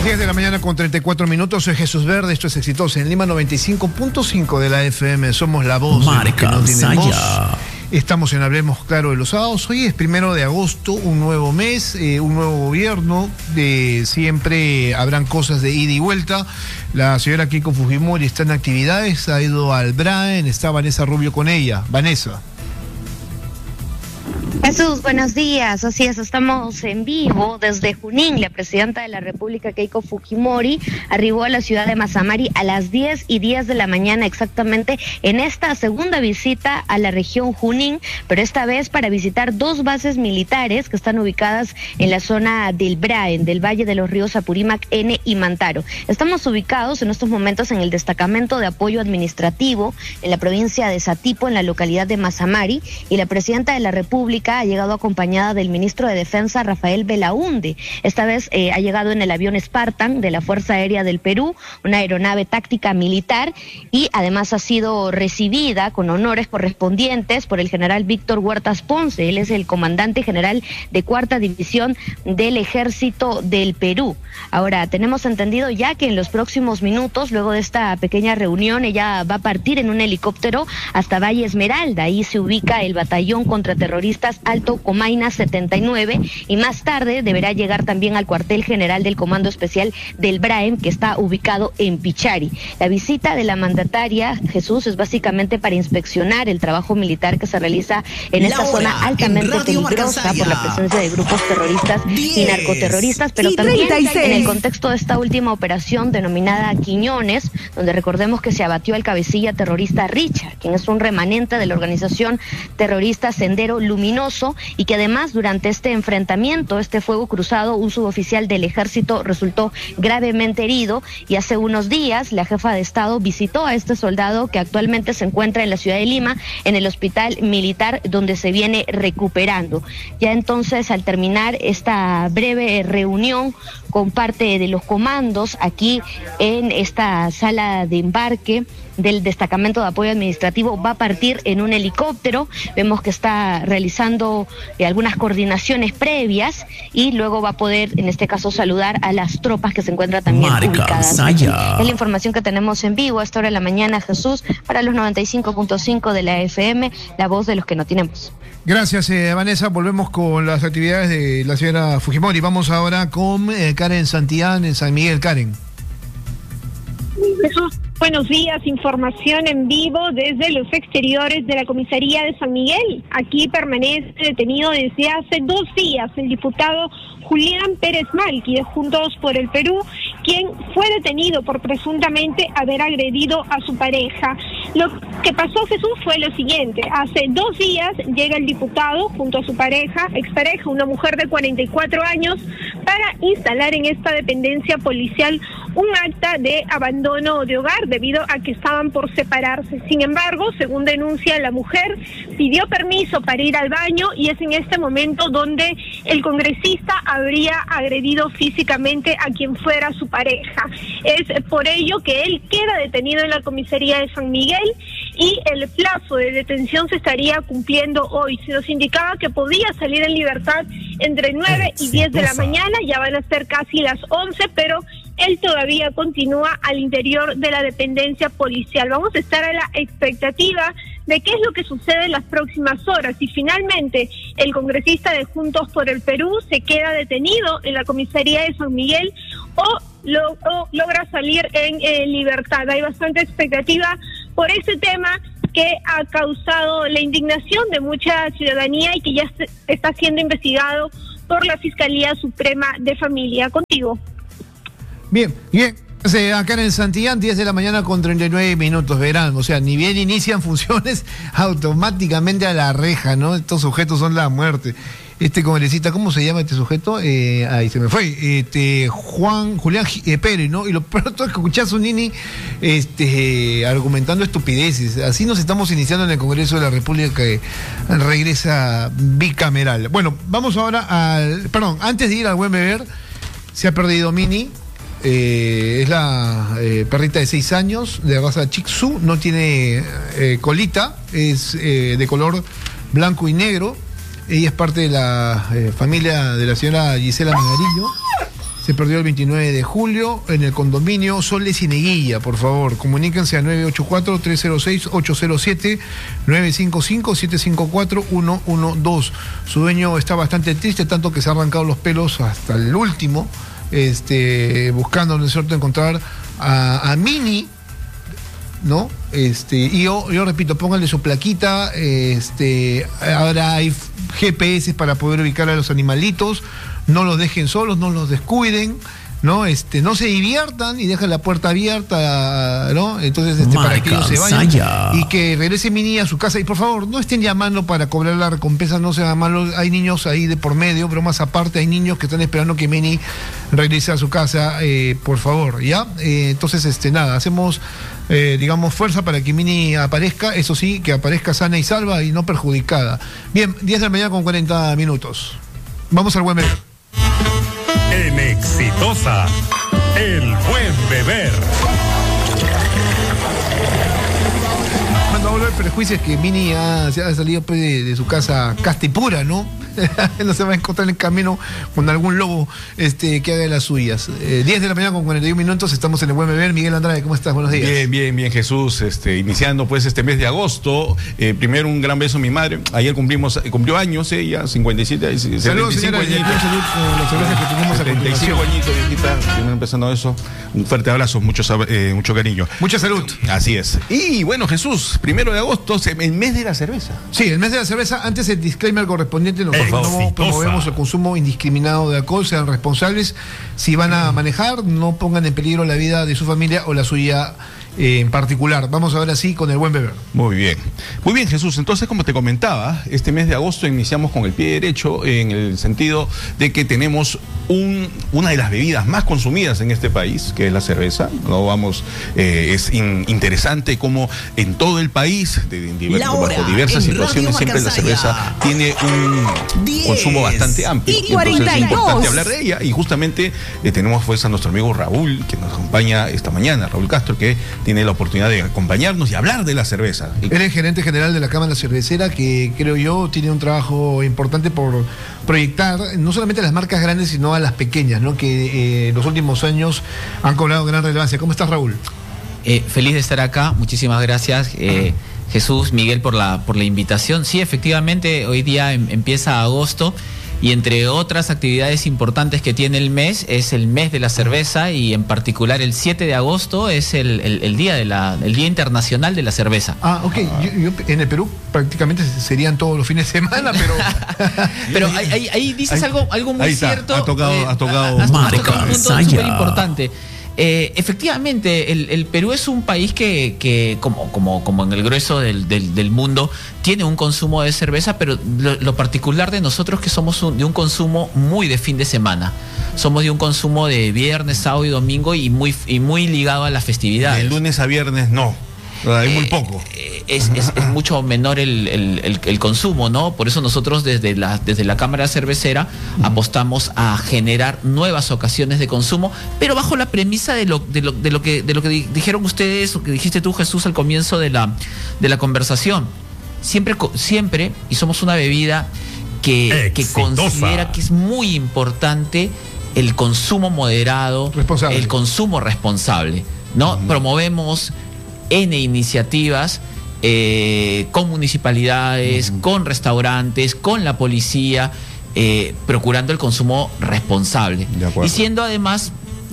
10 de la mañana con 34 minutos, soy Jesús Verde, esto es Exitosa en Lima 95.5 de la FM, somos la voz de los que no tienen voz. Estamos en Hablemos Claro de los Sábados, hoy es 1 de agosto, un nuevo mes, un nuevo gobierno, siempre habrán cosas de ida y vuelta. La señora Keiko Fujimori está en actividades, ha ido al Braen, está Vanessa Rubio con ella. Vanessa. Jesús, buenos días. Así es, estamos en vivo desde Junín. La presidenta de la República, Keiko Fujimori, arribó a la ciudad de Mazamari a las 10:10 de la mañana exactamente en esta segunda visita a la región Junín, pero esta vez para visitar dos bases militares que están ubicadas en la zona del Braen, del Valle de los Ríos Apurímac, N y Mantaro. Estamos ubicados en estos momentos en el destacamento de apoyo administrativo en la provincia de Satipo, en la localidad de Mazamari, y la presidenta de la República ha llegado acompañada del ministro de Defensa, Rafael Belaúnde. Esta vez ha llegado en el avión Spartan de la Fuerza Aérea del Perú, una aeronave táctica militar, y además ha sido recibida con honores correspondientes por el general Víctor Huertas Ponce. Él es el comandante general de Cuarta División del Ejército del Perú. Ahora, tenemos entendido ya que en los próximos minutos, luego de esta pequeña reunión, ella va a partir en un helicóptero hasta Valle Esmeralda. Ahí se ubica el batallón contraterroristas Alto Comaina 79, y más tarde deberá llegar también al cuartel general del Comando Especial del Braen, que está ubicado en Pichari. La visita de la mandataria, Jesús, es básicamente para inspeccionar el trabajo militar que se realiza en esta zona altamente peligrosa por la presencia de grupos terroristas y narcoterroristas, pero también en el contexto de esta última operación denominada Quiñones, donde recordemos que se abatió al cabecilla terrorista Richard, quien es un remanente de la organización terrorista Sendero Luminoso, y que además durante este enfrentamiento, este fuego cruzado, un suboficial del ejército resultó gravemente herido, y hace unos días la jefa de Estado visitó a este soldado que actualmente se encuentra en la ciudad de Lima, en el hospital militar donde se viene recuperando. Ya entonces, al terminar esta breve reunión con parte de los comandos aquí en esta sala de embarque del destacamento de apoyo administrativo, va a partir en un helicóptero. Vemos que está realizando algunas coordinaciones previas y luego va a poder, en este caso, saludar a las tropas que se encuentran también ubicadas aquí. Es la información que tenemos en vivo a esta hora de la mañana, Jesús, para los 95.5 de la FM, la voz de los que no tenemos. Gracias, Vanessa. Volvemos con las actividades de la señora Fujimori. Vamos ahora con Karen Santillán en San Miguel. Karen. Jesús, buenos días. Información en vivo desde los exteriores de la comisaría de San Miguel. Aquí permanece detenido desde hace 2 días el diputado Julián Pérez Malqui de Juntos por el Perú, quien fue detenido por presuntamente haber agredido a su pareja. Lo que pasó, Jesús, fue lo siguiente. Hace 2 días llega el diputado junto a su pareja, expareja, una mujer de 44 años, para instalar en esta dependencia policial un acta de abandono de hogar debido a que estaban por separarse. Sin embargo, según denuncia la mujer, pidió permiso para ir al baño, y es en este momento donde el congresista habría agredido físicamente a quien fuera su pareja. Es por ello que él queda detenido en la comisaría de San Miguel, y el plazo de detención se estaría cumpliendo hoy. Se nos indicaba que podía salir en libertad entre 9 y 10 de la mañana, ya van a ser casi las 11, pero él todavía continúa al interior de la dependencia policial. Vamos a estar a la expectativa de qué es lo que sucede en las próximas horas. Si finalmente el congresista de Juntos por el Perú se queda detenido en la comisaría de San Miguel o logra salir en libertad. Hay bastante expectativa por ese tema que ha causado la indignación de mucha ciudadanía y que ya está siendo investigado por la Fiscalía Suprema de Familia. Contigo. Bien. Acá en Santillán, 10 de la mañana con 39 minutos, verán, o sea, ni bien inician funciones, automáticamente a la reja, ¿no? Estos sujetos son la muerte. Este congresista, ¿cómo se llama este sujeto? Ahí se me fue, Julián Pérez, ¿no? Y lo peor es que escuchar a su nini argumentando estupideces. Así nos estamos iniciando en el Congreso de la República, que regresa bicameral. Bueno, vamos ahora antes de ir al buen beber, se ha perdido Mini. Es la perrita de 6 años, de raza Shih Tzu, no tiene colita, es de color blanco y negro. Ella es parte de la familia de la señora Gisela Magarillo. se perdió el 29 de julio en el condominio Soles y Neguilla, por favor. Comuníquense a 984-306-807, 955-754-112. Su dueño está bastante triste, tanto que se ha arrancado los pelos hasta el último, buscando, ¿no es cierto?, encontrar a Mini, ¿no? Y yo repito, pónganle su plaquita, ahora hay GPS para poder ubicar a los animalitos, no los dejen solos, no los descuiden, ¿no? No se diviertan y dejen la puerta abierta, ¿no? Entonces, para que ellos se vayan y que regrese Mini a su casa. Y por favor, no estén llamando para cobrar la recompensa, no sean malos. Hay niños ahí de por medio, pero más aparte hay niños que están esperando que Mini regrese a su casa, por favor, ¿ya? Entonces, nada, hacemos, digamos, fuerza para que Mini aparezca, eso sí, que aparezca sana y salva y no perjudicada. Bien, 10 de la mañana con 40 minutos. Vamos al buen beber. En Exitosa, el buen beber. Cuando hablo de prejuicios, que Mini se ha salido pues, de su casa casta y pura, ¿no? No se va a encontrar en el camino con algún lobo que haga de las suyas. 10 de la mañana con 41 minutos, estamos en el buen beber. Miguel Andrade, ¿cómo estás? Buenos días. Bien, Jesús. Iniciando pues este mes de agosto. Primero un gran beso a mi madre. Ayer cumplió años ella, 57, saludos, 75 añitos. Salud con las cervezas que tenemos a continuación. 75 añitos, viejita. Primero empezando eso. Un fuerte abrazo, mucho cariño. Mucha salud. Así es. Y bueno, Jesús, 1 de agosto, el mes de la cerveza. Sí, el mes de la cerveza. Antes el disclaimer correspondiente, nosotros no promovemos el consumo indiscriminado de alcohol, sean responsables. Si van a manejar, no pongan en peligro la vida de su familia o la suya en particular. Vamos ahora sí con el buen beber. Muy bien, Jesús. Entonces, como te comentaba, este mes de agosto iniciamos con el pie derecho, en el sentido de que tenemos una de las bebidas más consumidas en este país, que es la cerveza. Es interesante cómo en todo el país, bajo diversas situaciones, siempre la cerveza tiene un consumo bastante amplio. Entonces es importante hablar de ella, y justamente tenemos pues a nuestro amigo Raúl, que nos acompaña esta mañana, Raúl Castro, que tiene la oportunidad de acompañarnos y hablar de la cerveza. Él es gerente general de la Cámara Cervecera, que creo yo tiene un trabajo importante por proyectar no solamente a las marcas grandes, sino a las pequeñas, ¿no? Que los últimos años han cobrado gran relevancia. ¿Cómo estás, Raúl? Feliz de estar acá, muchísimas gracias. Jesús, Miguel, por la invitación. Sí, efectivamente, hoy día empieza agosto. Y entre otras actividades importantes que tiene el mes, es el mes de la cerveza, y en particular el 7 de agosto es el día el Día Internacional de la Cerveza. Ok. Yo en el Perú prácticamente serían todos los fines de semana, pero... pero ahí dices algo muy cierto. Has tocado un punto súper importante. Efectivamente, el Perú es un país que como en el grueso del mundo, tiene un consumo de cerveza, pero lo particular de nosotros es que somos de un consumo muy de fin de semana. Somos de un consumo de viernes, sábado y domingo, y muy ligado a las festividades. De lunes a viernes no. Hay muy poco. Es mucho menor el consumo, ¿no? Por eso nosotros desde la Cámara Cervecera apostamos a generar nuevas ocasiones de consumo, pero bajo la premisa de lo que dijeron ustedes, o que dijiste tú, Jesús, al comienzo de la conversación. Siempre, y somos una bebida que considera que es muy importante el consumo moderado, el consumo responsable, ¿no? Promovemos N iniciativas con municipalidades, con restaurantes, con la policía, procurando el consumo responsable. Y siendo además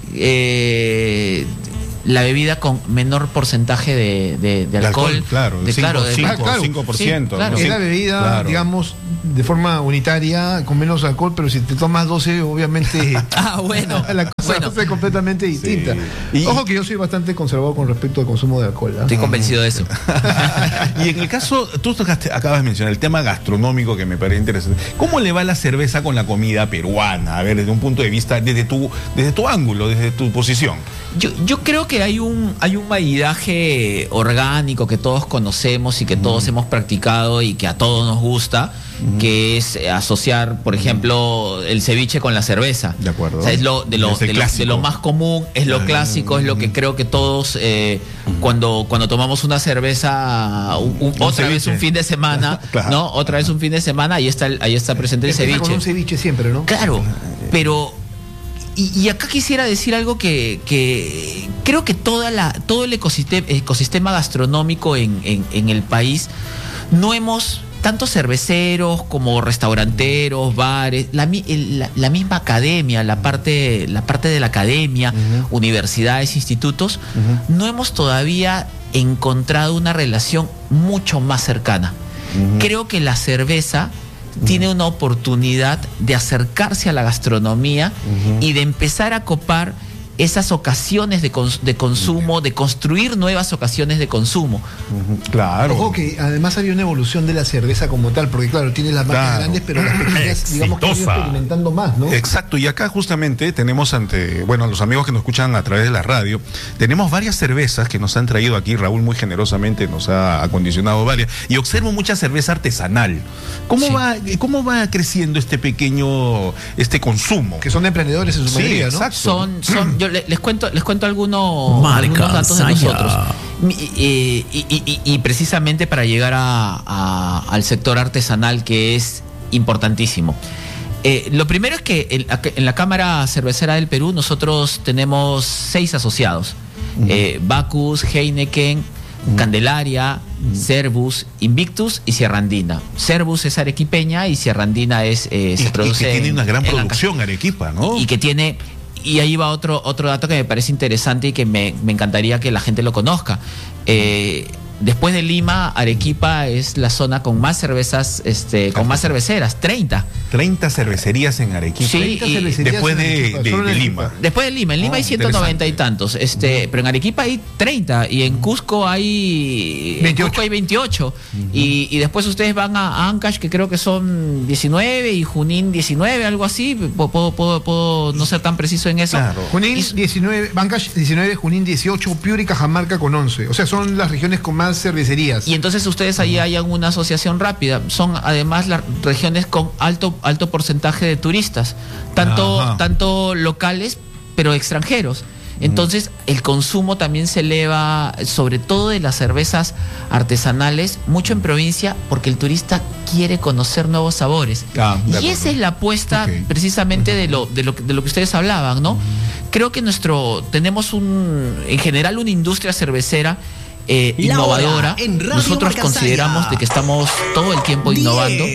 la bebida con menor porcentaje de alcohol. Claro, 5%. Sí, claro. Es la bebida, digamos, de forma unitaria, con menos alcohol, pero si te tomas 12, obviamente la cosa es completamente distinta. Sí. Ojo que yo soy bastante conservador con respecto al consumo de alcohol. Estoy convencido de eso. Y en el caso, tú acabas de mencionar el tema gastronómico, que me parece interesante. ¿Cómo le va la cerveza con la comida peruana? A ver, desde un punto de vista, desde tu ángulo, desde tu posición. Yo creo que hay un maridaje orgánico que todos conocemos y que todos hemos practicado y que a todos nos gusta, que es asociar, por ejemplo, el ceviche con la cerveza. De acuerdo. O sea, es de lo más común, es lo clásico, es lo que creo que todos cuando tomamos una cerveza otra vez un fin de semana, ¿no? Otra vez un fin de semana, ahí está presente el ceviche. Con un ceviche siempre, ¿no? Claro, pero Y acá quisiera decir algo que creo que todo el ecosistema gastronómico en el país, no hemos, tanto cerveceros como restauranteros, bares, la misma academia, la parte de la academia, universidades, institutos, no hemos todavía encontrado una relación mucho más cercana. Creo que la cerveza tiene una oportunidad de acercarse a la gastronomía y de empezar a copar esas ocasiones de consumo, de construir nuevas ocasiones de consumo. Claro. Ojo que además había una evolución de la cerveza como tal, porque claro, tiene las marcas grandes, pero las pequeñas, digamos que han ido experimentando más, ¿no? Exacto, y acá justamente tenemos los amigos que nos escuchan a través de la radio, tenemos varias cervezas que nos han traído aquí, Raúl muy generosamente nos ha acondicionado varias, y observo mucha cerveza artesanal. ¿Cómo va creciendo este pequeño consumo? Que son emprendedores en su mayoría, ¿no? Exacto. Yo les cuento algunos datos de nosotros. Y precisamente para llegar al sector artesanal, que es importantísimo. Lo primero es que en la Cámara Cervecera del Perú nosotros tenemos 6 asociados. Bacus, Heineken, Candelaria, Servus, Invictus y Sierra Andina. Servus es arequipeña y Sierra Andina se produce. Y que tiene una gran producción Arequipa, ¿no? Y ahí va otro dato que me parece interesante y que me encantaría que la gente lo conozca. Después de Lima, Arequipa es la zona con más cervezas, con más cerveceras, 30. 30 cervecerías en Arequipa. Sí, después de Lima. Después de Lima, en Lima hay 190 y tantos, pero en Arequipa hay 30 y en Cusco hay 28. Y después ustedes van a Ancash, que creo que son 19, y Junín 19, algo así. Puedo no ser tan preciso en eso. Claro. Junín 19, Ancash 19, Junín 18, Piura y Cajamarca con 11. O sea, son las regiones con más cervecerías. Y entonces ustedes ahí hayan una asociación rápida. Son además las regiones con alto porcentaje de turistas, tanto locales pero extranjeros. Entonces el consumo también se eleva, sobre todo de las cervezas artesanales, mucho en provincia, porque el turista quiere conocer nuevos sabores. Y esa es la apuesta precisamente de lo que ustedes hablaban, ¿no? Creo que tenemos en general una industria cervecera innovadora. Nosotros consideramos de que estamos todo el tiempo innovando,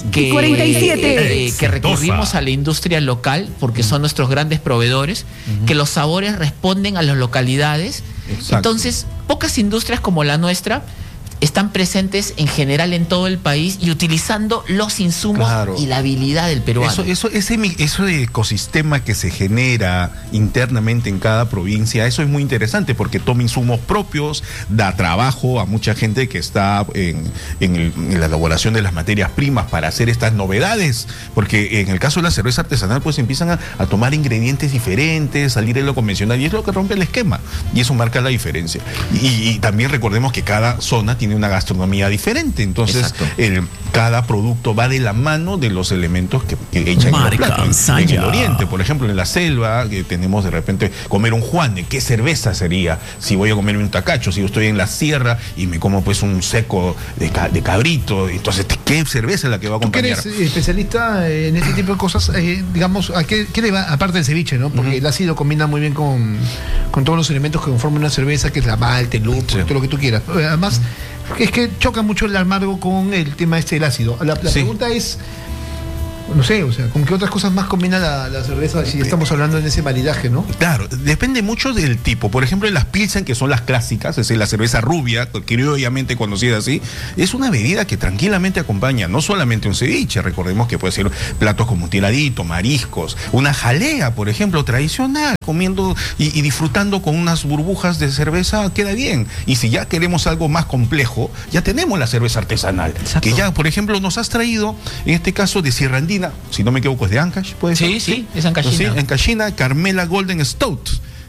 que recurrimos a la industria local porque son nuestros grandes proveedores, que los sabores responden a las localidades. Exacto. Entonces, pocas industrias como la nuestra están presentes en general en todo el país y utilizando los insumos y la habilidad del peruano. Ese ecosistema que se genera internamente en cada provincia, eso es muy interesante porque toma insumos propios, da trabajo a mucha gente que está en la elaboración de las materias primas para hacer estas novedades, porque en el caso de la cerveza artesanal pues empiezan a tomar ingredientes diferentes, salir de lo convencional, y es lo que rompe el esquema, y eso marca la diferencia. Y también recordemos que cada zona tiene una gastronomía diferente, entonces cada producto va de la mano de los elementos que echan en los platos. En el oriente, por ejemplo, en la selva, que tenemos de repente comer un juane, ¿qué cerveza sería? Si voy a comerme un tacacho, si yo estoy en la sierra y me como pues un seco de cabrito, entonces ¿qué cerveza es la que va a acompañar? Tú que eres especialista en este tipo de cosas, digamos, ¿a qué le va, aparte del ceviche, ¿no? Porque el ácido combina muy bien con todos los elementos que conforman una cerveza, que es la malta, el lúpulo, todo lo que tú quieras. Además, es que choca mucho el amargo con el tema del ácido. La pregunta es, no sé, o sea, ¿con qué otras cosas más combina la cerveza si estamos hablando en ese maridaje, no? Claro, depende mucho del tipo. Por ejemplo, en las Pilsen, que son las clásicas, es decir, la cerveza rubia, criollamente conocida así, es una bebida que tranquilamente acompaña no solamente un ceviche, recordemos que puede ser platos como un tiradito, mariscos, una jalea, por ejemplo, tradicional, comiendo y disfrutando con unas burbujas de cerveza, queda bien. Y si ya queremos algo más complejo, ya tenemos la cerveza artesanal. Exacto. Que ya, por ejemplo, nos has traído, en este caso, de Sierra Andina, si no me equivoco, es de Ancash, ¿puede ser? Sí, es Ancashina. Sí, Ancashina, Carmela Golden Stout,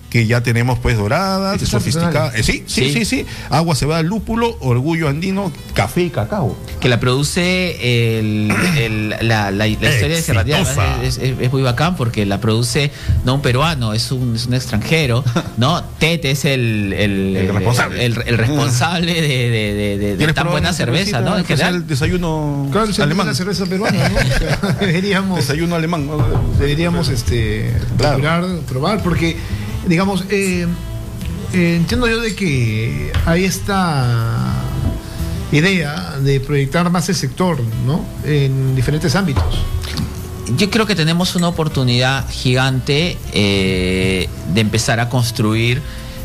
que ya tenemos pues doradas, sofisticadas. Sí. Agua cebada, lúpulo, orgullo andino, café y cacao. Que la produce la historia de Serratía es muy bacán porque la produce no un peruano, es un extranjero, ¿no? Tete es el responsable de tan buena cerveza, ¿no? En general. El desayuno alemán. La cerveza peruana, ¿no? Deberíamos. Desayuno alemán, ¿no? Deberíamos probar, porque digamos, entiendo yo de que hay esta idea de proyectar más el sector, ¿no? En diferentes ámbitos. Yo creo que tenemos una oportunidad gigante de empezar a construir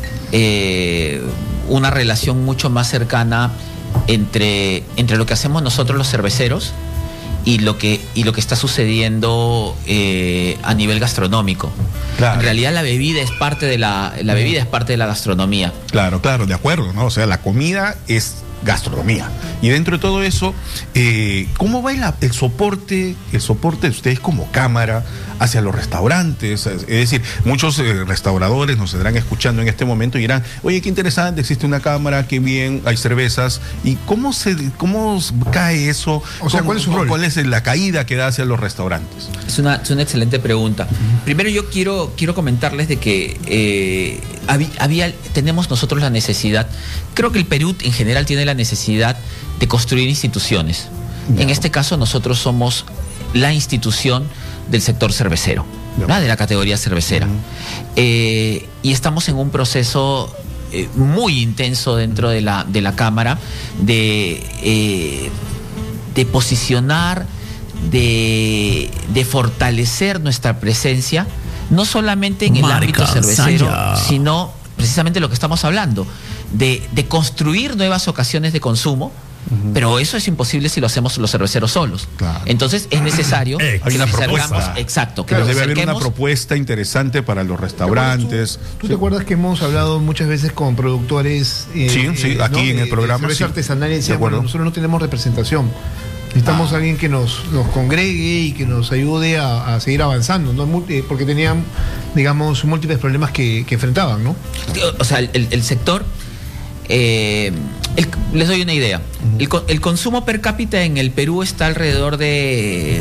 una relación mucho más cercana entre lo que hacemos nosotros los cerveceros y lo que está sucediendo a nivel gastronómico. Claro. En realidad la bebida es parte de la bebida es parte de la gastronomía. Claro, de acuerdo, ¿no? O sea, la comida es gastronomía. Y dentro de todo eso, ¿cómo va el soporte de ustedes como cámara hacia los restaurantes? Es decir, muchos restauradores nos estarán escuchando en este momento y dirán, oye, qué interesante, existe una cámara, qué bien, hay cervezas. ¿Y cómo cae eso? O sea, ¿cuál es su rol? ¿Cuál es la caída que da hacia los restaurantes? Es una excelente pregunta. Primero yo quiero comentarles de que tenemos nosotros la necesidad, creo que el Perú en general tiene la necesidad de construir instituciones. En este caso nosotros somos la institución del sector cervecero, de la categoría cervecera. Y estamos en un proceso muy intenso dentro de la Cámara de posicionar, de fortalecer nuestra presencia, no solamente en el ámbito cervecero, sino precisamente lo que estamos hablando, de construir nuevas ocasiones de consumo. Pero eso es imposible si lo hacemos los cerveceros solos. Claro. Entonces es necesario que nos acercamos. Exacto. Que debe haber una propuesta interesante para los restaurantes. ¿Tú te acuerdas que hemos hablado muchas veces con productores? Sí, aquí en el programa. Cerveza artesanal y decía, bueno, nosotros no tenemos representación. Necesitamos a alguien que nos congregue y que nos ayude a seguir avanzando, ¿no? Porque tenían, digamos, múltiples problemas que enfrentaban, ¿no? O sea, el sector... les doy una idea. El consumo per cápita en el Perú está alrededor de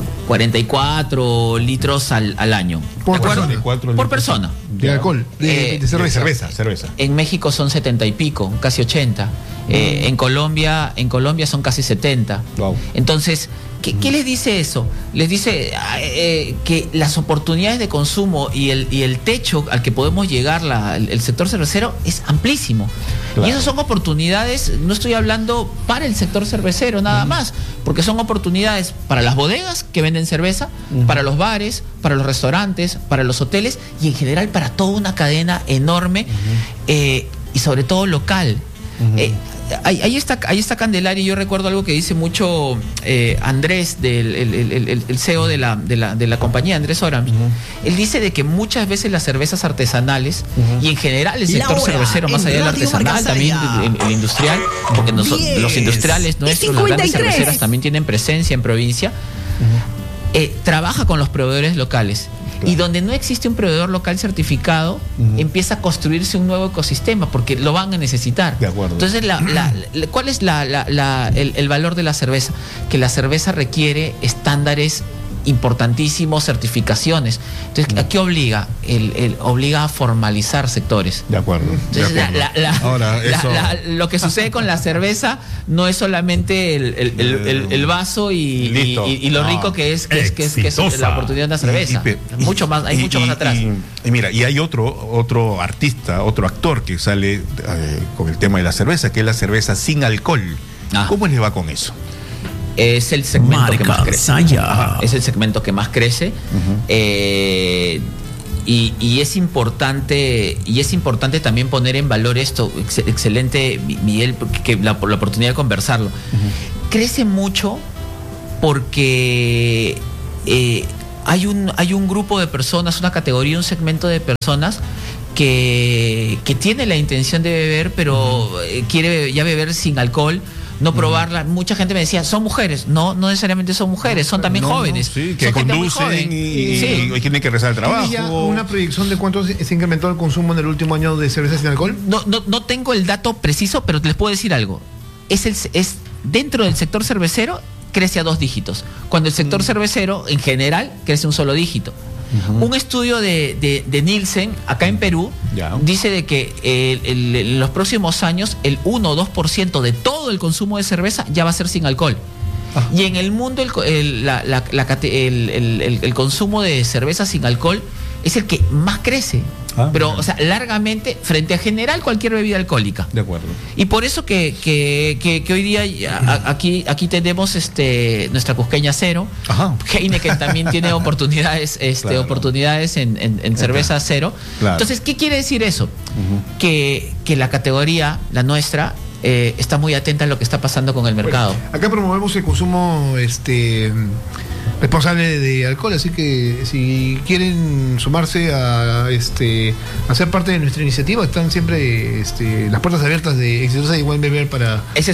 44 litros al año. Por persona. De alcohol, de cerveza. En México son 70 y pico, casi 80. En Colombia son casi 70. Wow. Entonces, ¿qué les dice eso? Les dice que las oportunidades de consumo y el techo al que podemos llegar el sector cervecero es amplísimo. Claro. Y esas son oportunidades, no estoy hablando para el sector cervecero nada más, porque son oportunidades para las bodegas que venden cerveza, para los bares, para los restaurantes, para los hoteles y en general para toda una cadena enorme y sobre todo local. Ahí está Candelaria y yo recuerdo algo que dice mucho Andrés, el CEO de la compañía, Andrés Oram. Él dice de que muchas veces las cervezas artesanales y en general el sector cervecero, más allá del artesanal, también el industrial, porque los industriales nuestros, las grandes cerveceras también tienen presencia en provincia, trabaja con los proveedores locales. Claro. Y donde no existe un proveedor local certificado, empieza a construirse un nuevo ecosistema porque lo van a necesitar. De acuerdo. Entonces, ¿cuál es el valor de la cerveza? Que la cerveza requiere estándares importantísimos, certificaciones. Entonces, ¿a qué obliga? Obliga a formalizar sectores. De acuerdo. Entonces, lo que sucede con la cerveza no es solamente el vaso y lo rico que es la oportunidad de la cerveza. Hay mucho más atrás. Y mira, y hay otro artista, otro actor que sale con el tema de la cerveza, que es la cerveza sin alcohol. ¿Cómo les va con eso? Es el segmento que más crece. Es el segmento que más crece. Y es importante también poner en valor esto. Excelente, Miguel, que la oportunidad de conversarlo. Crece mucho porque hay un grupo de personas, una categoría, un segmento de personas que tiene la intención de beber, pero quiere ya beber sin alcohol, no probarla. Mucha gente me decía, son mujeres. No necesariamente son mujeres, son también jóvenes. Sí, que conducen y tienen que rezar el trabajo. ¿Tienes ya una proyección de cuánto se incrementó el consumo en el último año de cerveza sin alcohol? No tengo el dato preciso, pero les puedo decir algo. Es dentro del sector cervecero crece a 2 dígitos. Cuando el sector cervecero, en general, crece un solo dígito. Un estudio de Nielsen, acá en Perú, dice de que en los próximos años el 1 o 2% de todo el consumo de cerveza ya va a ser sin alcohol. Y en el mundo el consumo de cerveza sin alcohol es el que más crece. Pero, o sea, largamente frente a general cualquier bebida alcohólica. De acuerdo. Y por eso que hoy día aquí tenemos nuestra Cusqueña Cero. Heineken también tiene oportunidades en cerveza cero. Claro. Entonces, ¿qué quiere decir eso? Que la categoría, la nuestra, está muy atenta a lo que está pasando con el mercado. Bueno, acá promovemos el consumo responsable de alcohol, así que si quieren sumarse a ser parte de nuestra iniciativa, están siempre las puertas abiertas de Exitosa y Buen Beber para... Eso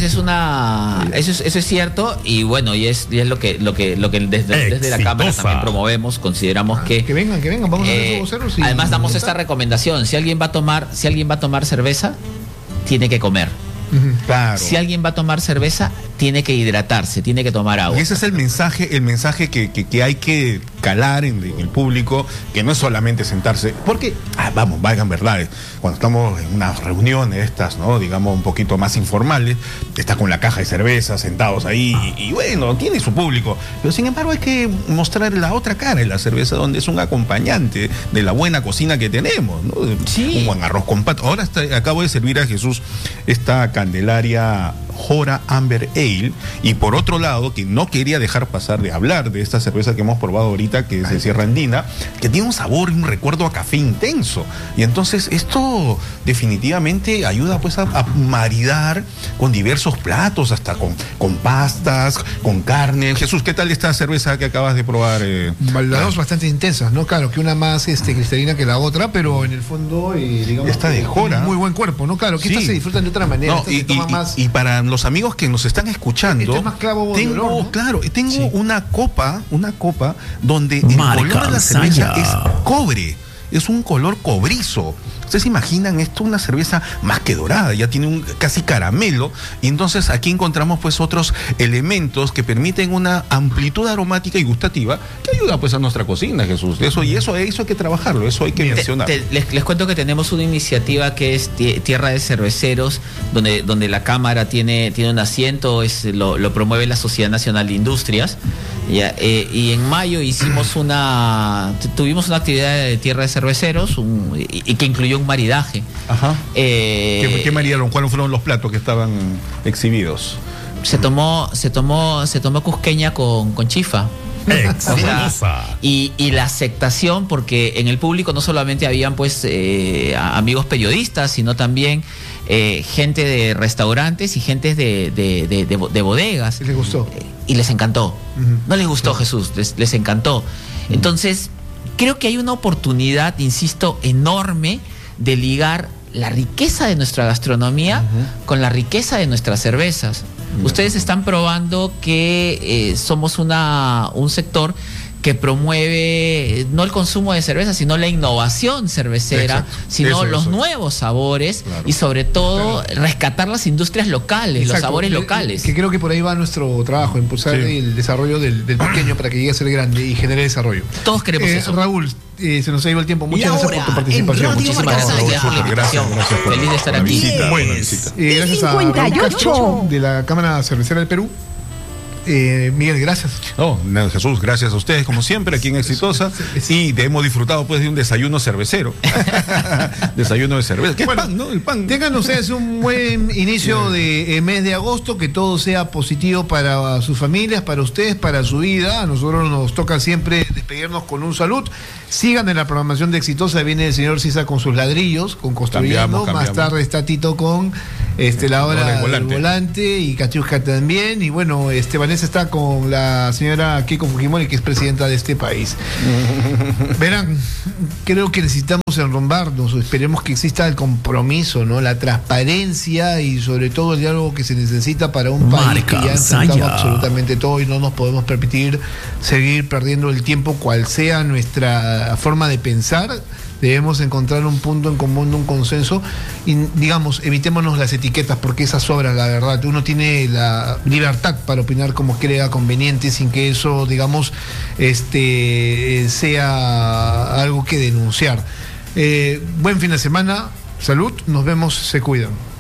es cierto, y bueno, y es lo que desde la Cámara también promovemos. Consideramos que vengan, vamos a hacer voceros. Además damos esta recomendación: si alguien va a tomar cerveza, tiene que comer. Claro. Si alguien va a tomar cerveza, tiene que hidratarse, tiene que tomar agua. Y ese es el mensaje que hay que calar en el público, que no es solamente sentarse, porque, valgan verdades, cuando estamos en una reunión de estas, ¿no? Digamos, un poquito más informales, está con la caja de cerveza, sentados ahí, y bueno, tiene su público, pero sin embargo hay que mostrar la otra cara de la cerveza, donde es un acompañante de la buena cocina que tenemos, ¿no? Sí. Un buen arroz con pato. Ahora acabo de servir a Jesús esta Candelaria Jora Amber Ale, y por otro lado, que no quería dejar pasar de hablar de esta cerveza que hemos probado ahorita, que es de Sierra Andina, que tiene un sabor y un recuerdo a café intenso, y entonces esto definitivamente ayuda pues a maridar con diversos platos, hasta con pastas, con carne. Jesús, ¿qué tal esta cerveza que acabas de probar? Las dos bastante intensas, ¿no? Claro, que una más cristalina que la otra, pero en el fondo, digamos, esta de Jora, muy buen cuerpo, ¿no? Claro, que estas se disfrutan de otra manera. No, y para los amigos que nos están escuchando, es más clavo de olor, ¿no? Tengo una copa donde el color de la cerveza es cobre, es un color cobrizo. ¿Ustedes se imaginan esto? Una cerveza más que dorada, ya tiene un casi caramelo, y entonces aquí encontramos pues otros elementos que permiten una amplitud aromática y gustativa que ayuda pues a nuestra cocina, Jesús. Eso hay que trabajarlo, eso hay que mencionar. Les cuento que tenemos una iniciativa que es Tierra de Cerveceros, donde la Cámara tiene un asiento, lo promueve la Sociedad Nacional de Industrias. Y en mayo tuvimos una actividad de Tierra de Cerveceros y que incluyó un maridaje. ¿Qué maridaron? ¿Cuáles fueron los platos que estaban exhibidos? Se tomó cusqueña con chifa. Y la aceptación, porque en el público no solamente habían pues amigos periodistas, sino también gente de restaurantes y gente de bodegas. ¿Les gustó? Y les encantó. No les gustó, Jesús, les encantó. Entonces, creo que hay una oportunidad, insisto, enorme de ligar la riqueza de nuestra gastronomía con la riqueza de nuestras cervezas. Ustedes están probando que somos un sector que promueve no el consumo de cerveza, sino la innovación cervecera. Exacto. Sino los nuevos sabores, claro. Y sobre todo rescatar las industrias locales. Exacto. Los sabores locales. Que creo que por ahí va nuestro trabajo, impulsar el desarrollo del pequeño para que llegue a ser grande y genere desarrollo. Todos queremos eso. Raúl, se nos ha ido el tiempo. Muchas gracias por tu participación. Muchísimas gracias. Feliz de estar aquí. Buena visita. Gracias a Raúl Castro, de la Cámara Cervecera del Perú. Miguel, gracias. Jesús, gracias a ustedes como siempre aquí en Exitosa. Y hemos disfrutado pues de un desayuno cervecero. Desayuno de cerveza. ¿Qué pan, no? El pan. Tengan ustedes un buen inicio de mes de agosto, que todo sea positivo para sus familias, para ustedes, para su vida. A nosotros nos toca siempre despedirnos con un salud. Sigan en la programación de Exitosa. Viene el señor Sisa con sus ladrillos, con Construyendo. Cambiamos. Más tarde está Tito con la hora del volante, y Katiuska también, y bueno, Vanessa está con la señora Keiko Fujimori, que es presidenta de este país. Verán, creo que necesitamos enrumbarnos, esperemos que exista el compromiso, ¿no? La transparencia y sobre todo el diálogo que se necesita para un país que ya ha enfrentado absolutamente todo, y no nos podemos permitir seguir perdiendo el tiempo. Cual sea nuestra forma de pensar, debemos encontrar un punto en común, un consenso, y digamos, evitémonos las etiquetas, porque esas sobran, la verdad. Uno tiene la libertad para opinar como crea conveniente, sin que eso, digamos, sea algo que denunciar. Buen fin de semana, salud, nos vemos, se cuidan.